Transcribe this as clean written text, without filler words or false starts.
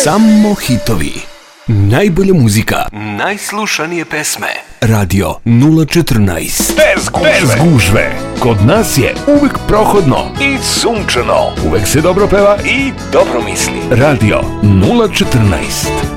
Samo hitovi. Najbolja muzika. Najslušanije pesme. Radio 014. Bez gužve. Kod nas je uvek prohodno i sunčano. Uvek se dobro peva i dobro misli. Radio 014.